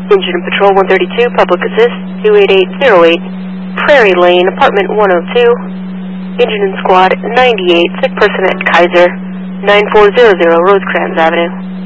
Engine Patrol 132, Public Assist 28808, Prairie Lane, Apartment 102. Engine and Squad 98, sick person at Kaiser 9400 Rosecrans Avenue.